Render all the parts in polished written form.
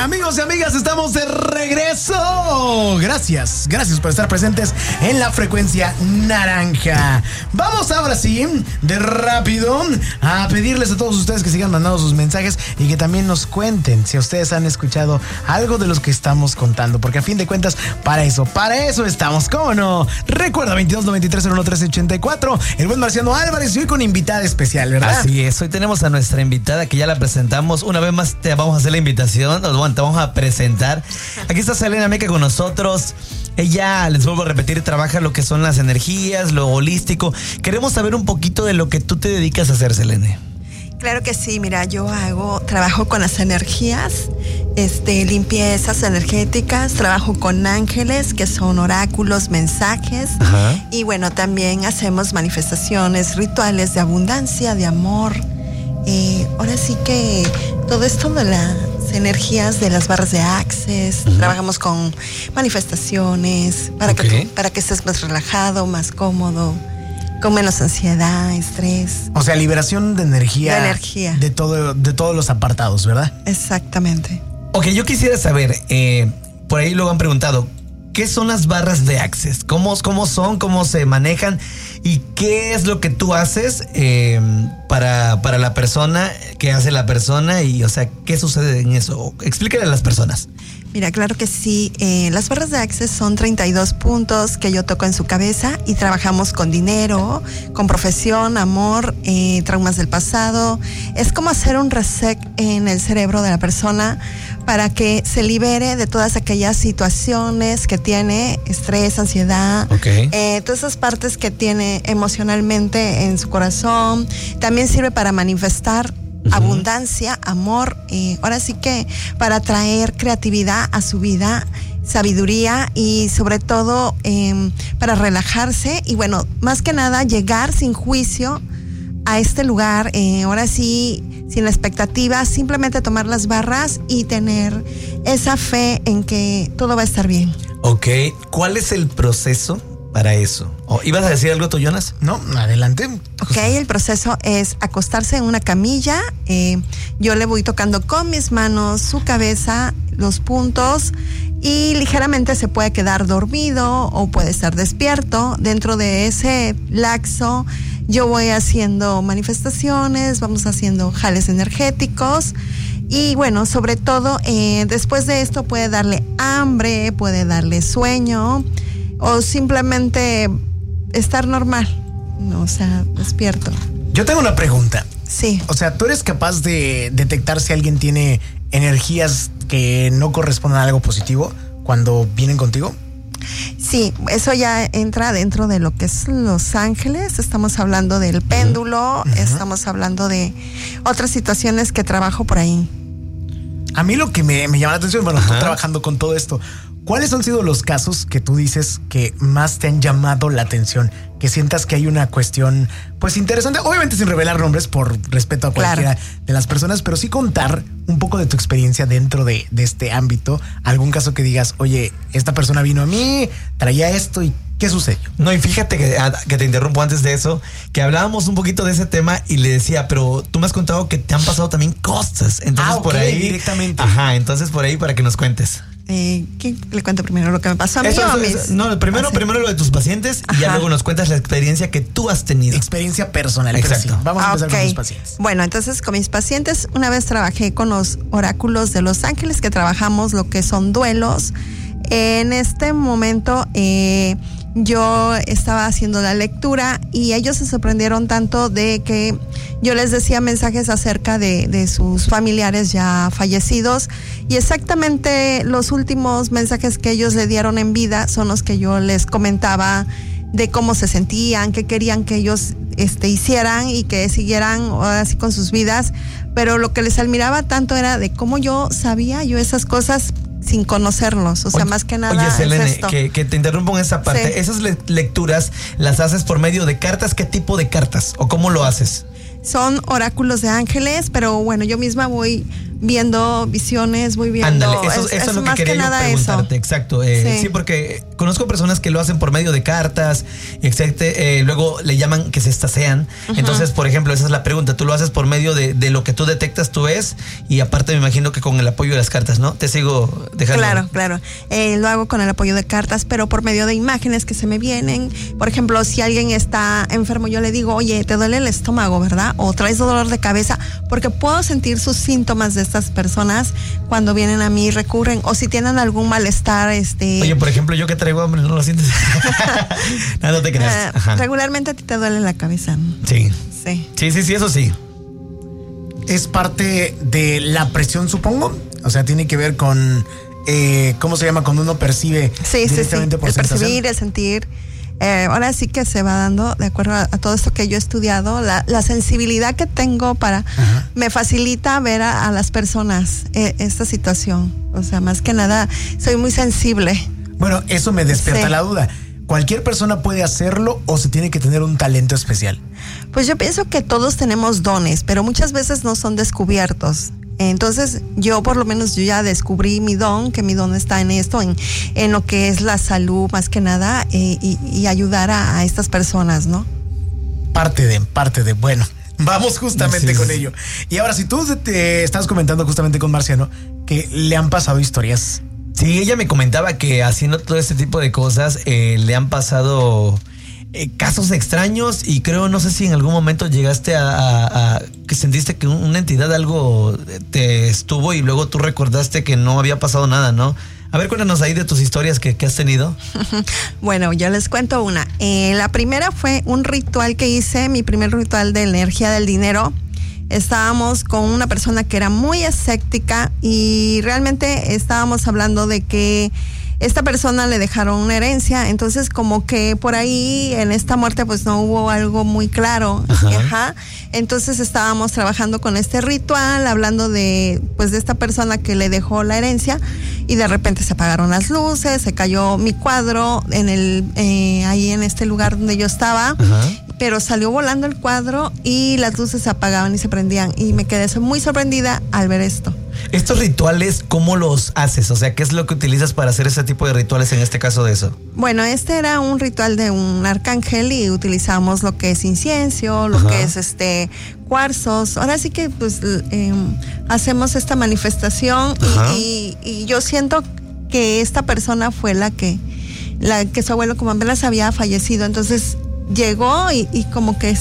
Amigos y amigas, estamos de regreso. Gracias por estar presentes en la frecuencia naranja. Vamos ahora sí, de rápido, a pedirles a todos ustedes que sigan mandando sus mensajes y que también nos cuenten si ustedes han escuchado algo de los que estamos contando, porque a fin de cuentas, para eso estamos, ¿cómo no? Recuerda, 2293011384, el buen Marciano Álvarez, y hoy con invitada especial, ¿verdad? Así es, hoy tenemos a nuestra invitada que ya la presentamos. Una vez más te vamos a hacer la invitación, te vamos a presentar. Aquí está Selene Ameca con nosotros. Ella, les vuelvo a repetir, trabaja lo que son las energías, lo holístico. Queremos saber un poquito de lo que tú te dedicas a hacer, Selene. Claro que sí, mira, trabajo con las energías, limpiezas energéticas, trabajo con ángeles, que son oráculos, mensajes. Ajá. Y bueno, también hacemos manifestaciones, rituales de abundancia, de amor. Ahora sí que todo esto de las energías de las barras de Access, trabajamos con manifestaciones para que estés más relajado, más cómodo, con menos ansiedad, estrés. O sea, liberación de energía. De energía. De todos los apartados, ¿verdad? Exactamente. Ok, yo quisiera saber, por ahí luego han preguntado, ¿qué son las barras de Access? ¿Cómo son? ¿Cómo se manejan? ¿Y qué es lo que tú haces para la persona? ¿Qué hace la persona? Y, o sea, ¿qué sucede en eso? Explícale a las personas. Mira, claro que sí. Las barras de Access son 32 puntos que yo toco en su cabeza y trabajamos con dinero, con profesión, amor, traumas del pasado. Es como hacer un reset en el cerebro de la persona para que se libere de todas aquellas situaciones que tiene, estrés, ansiedad, todas esas partes que tiene emocionalmente en su corazón. También sirve para manifestar abundancia, amor, ahora sí que para traer creatividad a su vida, sabiduría y sobre todo para relajarse y bueno, más que nada llegar sin juicio a este lugar, ahora sí, sin expectativas, simplemente tomar las barras y tener esa fe en que todo va a estar bien. Ok, ¿cuál es el proceso para eso? ¿Ibas a decir algo tú, Jonas? No, adelante. Ok, el proceso es acostarse en una camilla. Yo le voy tocando con mis manos su cabeza, los puntos, y ligeramente se puede quedar dormido o puede estar despierto. Dentro de ese lapso yo voy haciendo manifestaciones, vamos haciendo jales energéticos. Y bueno, sobre todo, después de esto puede darle hambre, puede darle sueño o simplemente estar normal, o sea, despierto. Yo tengo una pregunta. Sí. O sea, ¿tú eres capaz de detectar si alguien tiene energías que no corresponden a algo positivo cuando vienen contigo? Sí, eso ya entra dentro de lo que es los ángeles. Estamos hablando del péndulo, estamos hablando de otras situaciones que trabajo por ahí. A mí lo que me llama la atención, bueno, estoy trabajando con todo esto. ¿Cuáles han sido los casos que tú dices que más te han llamado la atención? Que sientas que hay una cuestión, pues, interesante. Obviamente sin revelar nombres por respeto a cualquiera de las personas, pero sí contar un poco de tu experiencia dentro de este ámbito. Algún caso que digas, oye, esta persona vino a mí, traía esto y ¿qué sucedió? No, y fíjate que te interrumpo antes de eso, que hablábamos un poquito de ese tema y le decía, pero tú me has contado que te han pasado también cosas. Entonces por ahí directamente. Ajá, entonces por ahí para que nos cuentes. ¿Qué le cuento primero? ¿Lo que me pasó a mí o a mis? No, primero lo de tus pacientes y ya luego nos cuentas la experiencia que tú has tenido. Experiencia personal. Exacto. Sí, vamos a empezar con tus pacientes. Bueno, entonces con mis pacientes, una vez trabajé con los oráculos de Los Ángeles, que trabajamos lo que son duelos. En este momento yo estaba haciendo la lectura y ellos se sorprendieron tanto de que yo les decía mensajes acerca de sus familiares ya fallecidos y exactamente los últimos mensajes que ellos le dieron en vida son los que yo les comentaba de cómo se sentían, qué querían que ellos hicieran y que siguieran así con sus vidas, pero lo que les admiraba tanto era de cómo yo sabía esas cosas sin conocerlos, o sea, más que nada. Oye, Selene, es esto. Que te interrumpo en esa parte. Sí. Esas lecturas las haces por medio de cartas. ¿Qué tipo de cartas o cómo lo haces? Son oráculos de ángeles, pero bueno, yo misma voy viendo visiones, voy viendo. Ándale, eso es lo que quería yo preguntarte, exacto. Sí, porque conozco personas que lo hacen por medio de cartas, luego le llaman que se estasean. Entonces, por ejemplo, esa es la pregunta. Tú lo haces por medio de lo que tú detectas, tú ves, y aparte me imagino que con el apoyo de las cartas, ¿no? Te sigo dejando. Claro. Lo hago con el apoyo de cartas, pero por medio de imágenes que se me vienen. Por ejemplo, si alguien está enfermo, yo le digo, oye, te duele el estómago, ¿verdad? O traes dolor de cabeza, porque puedo sentir sus síntomas de estas personas cuando vienen a mí, recurren, o si tienen algún malestar. Oye, por ejemplo, yo que traigo hambre, ¿no lo sientes? No te creas. Regularmente a ti te duele la cabeza, ¿no? Sí, Sí, eso sí. Es parte de la presión, supongo. O sea, tiene que ver con ¿cómo se llama? Cuando uno percibe directamente por el sensación. Percibir, el sentir. Ahora sí que se va dando, de acuerdo a todo esto que yo he estudiado, la sensibilidad que tengo me facilita ver a las personas esta situación. O sea, más que nada, soy muy sensible. Bueno, eso me despierta la duda. ¿Cualquier persona puede hacerlo o se tiene que tener un talento especial? Pues yo pienso que todos tenemos dones, pero muchas veces no son descubiertos. Entonces, yo por lo menos yo ya descubrí mi don, que mi don está en esto, en lo que es la salud más que nada, y ayudar a estas personas, ¿no? Parte de, bueno, vamos justamente con ello. Y ahora, si tú te estás comentando justamente con Marciano, que le han pasado historias. Sí, ella me comentaba que haciendo todo este tipo de cosas le han pasado casos extraños, y creo, no sé si en algún momento llegaste a que sentiste que una entidad algo te estuvo y luego tú recordaste que no había pasado nada, ¿no? A ver, cuéntanos ahí de tus historias que has tenido. Bueno, yo les cuento una. La primera fue un ritual que hice, mi primer ritual de energía del dinero. Estábamos con una persona que era muy escéptica y realmente estábamos hablando de que esta persona le dejaron una herencia, entonces como que por ahí en esta muerte pues no hubo algo muy claro. Entonces estábamos trabajando con este ritual, hablando de esta persona que le dejó la herencia, y de repente se apagaron las luces, se cayó mi cuadro ahí en este lugar donde yo estaba. Pero salió volando el cuadro y las luces se apagaban y se prendían, y me quedé muy sorprendida al ver esto. ¿Estos rituales cómo los haces? O sea, ¿qué es lo que utilizas para hacer ese tipo de rituales en este caso de eso? Bueno, este era un ritual de un arcángel y utilizamos lo que es incienso, lo que es cuarzos. Ahora sí que hacemos esta manifestación y yo siento que esta persona fue la que su abuelo como apenas había fallecido, entonces llegó y como que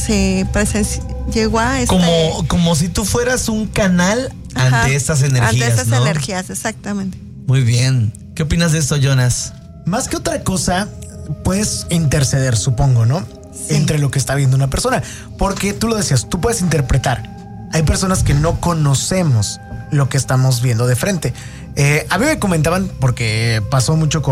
llegó a como si tú fueras un canal ante estas energías. Ante estas ¿no? energías, exactamente. Muy bien. ¿Qué opinas de esto, Jonas? Más que otra cosa, puedes interceder, supongo, ¿no? Sí. Entre lo que está viendo una persona. Porque tú lo decías, tú puedes interpretar. Hay personas que no conocemos lo que estamos viendo de frente. A mí me comentaban, porque pasó mucho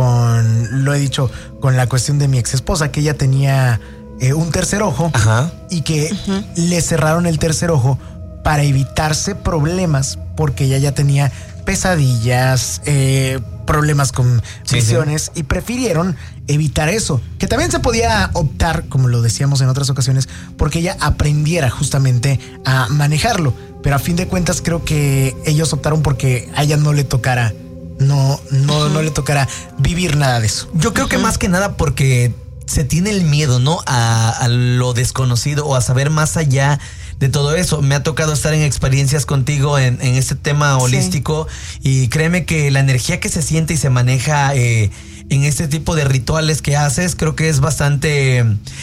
lo he dicho, con la cuestión de mi ex esposa, que ella tenía un tercer ojo y que le cerraron el tercer ojo para evitarse problemas, porque ella ya tenía pesadillas, problemas con visiones, y prefirieron evitar eso, que también se podía optar, como lo decíamos en otras ocasiones, porque ella aprendiera justamente a manejarlo, pero a fin de cuentas creo que ellos optaron porque a ella no le tocara no le tocara vivir nada de eso. Yo creo que más que nada porque se tiene el miedo, ¿no? A lo desconocido, o a saber más allá de todo eso. Me ha tocado estar en experiencias contigo en este tema holístico, y créeme que la energía que se siente y se maneja en este tipo de rituales que haces, creo que es bastante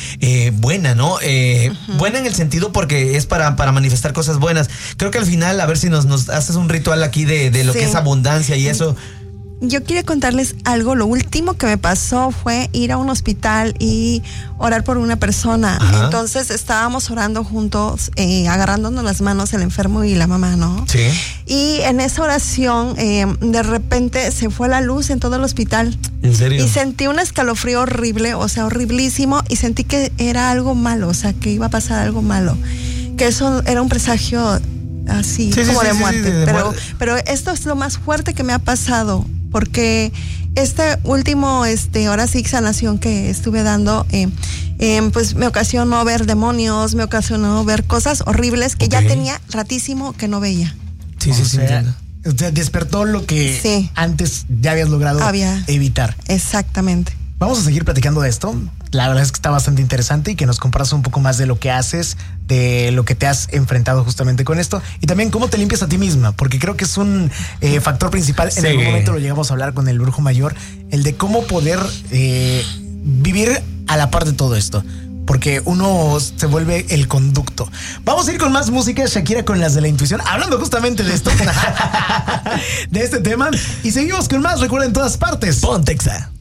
buena, ¿no? Buena en el sentido porque es para manifestar cosas buenas. Creo que al final, a ver si nos haces un ritual aquí de lo que es abundancia y eso. Yo quería contarles algo. Lo último que me pasó fue ir a un hospital y orar por una persona. Entonces estábamos orando juntos, agarrándonos las manos el enfermo y la mamá, ¿no? Sí. Y en esa oración, de repente se fue la luz en todo el hospital. ¿En serio? Y sentí un escalofrío horrible, o sea, horriblísimo, y sentí que era algo malo, o sea, que iba a pasar algo malo. Que eso era un presagio así, como de muerte. Pero esto es lo más fuerte que me ha pasado. Porque este último, ahora sí, sanación que estuve dando, pues me ocasionó ver demonios, me ocasionó ver cosas horribles que ya tenía ratísimo que no veía. Sí, entiendo. O sea, despertó lo que Sí. antes ya habías logrado evitar. Exactamente. Vamos a seguir platicando de esto. La verdad es que está bastante interesante y que nos compartas un poco más de lo que haces, de lo que te has enfrentado justamente con esto y también cómo te limpias a ti misma, porque creo que es un factor principal. En algún momento lo llegamos a hablar con el brujo mayor, el de cómo poder vivir a la par de todo esto. Porque uno se vuelve el conducto. Vamos a ir con más música, Shakira con las de la intuición, hablando justamente de esto, de este tema. Y seguimos con más, recuerden, en todas partes. Pontexa.